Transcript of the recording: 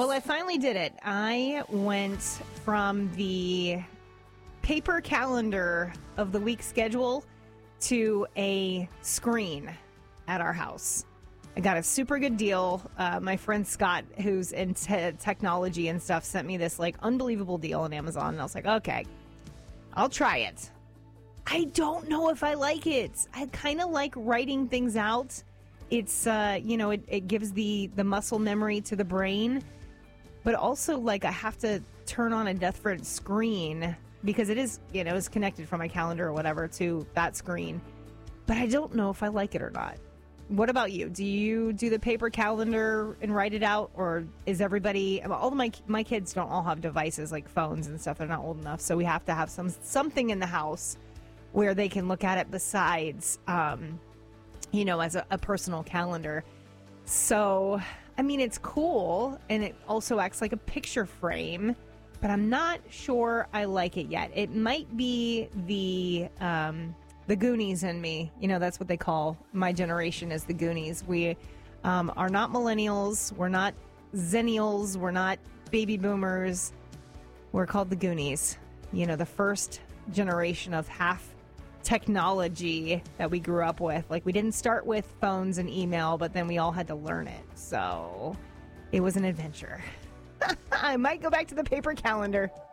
Well, I finally did it. I went from the paper calendar of the week schedule to a screen at our house. I got a super good deal. My friend Scott, who's into technology and stuff, sent me this like unbelievable deal on Amazon. And I was like, okay, I'll try it. I don't know if I like it. I kind of like writing things out. It's, it gives the muscle memory to the brain. But also, like, I have to turn on a different screen because it is, is connected from my calendar or whatever to that screen. But I don't know if I like it or not. What about you? Do you do the paper calendar and write it out? Or is everybody, all of my kids don't all have devices like phones and stuff. They're not old enough. So we have to have something in the house where they can look at it besides, as a personal calendar. So, I mean, it's cool, and it also acts like a picture frame, but I'm not sure I like it yet. It might be the Goonies in me. That's what they call my generation, is the Goonies. We are not millennials. We're not zennials. We're not baby boomers. We're called the Goonies. The first generation of half technology that we grew up with. Like, we didn't start with phones and email, but then we all had to learn it. So it was an adventure. I might go back to the paper calendar.